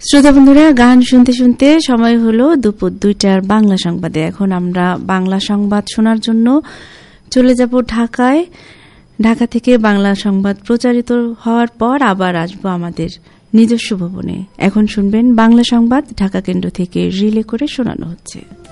শ্রোতা বন্ধুরা, গান শুনতে শুনতে সময় হলো দুপুর 2টার বাংলা সংবাদে। এখন আমরা বাংলা সংবাদ শোনার জন্য চলে যাব ঢাকায়। ঢাকা থেকে বাংলা সংবাদ প্রচারিত হওয়ার পর আবার আসবো আমাদের নিজস্ব ভবনে। এখন শুনবেন বাংলা সংবাদ ঢাকা কেন্দ্র থেকে রিলে করে শোনানো হচ্ছে।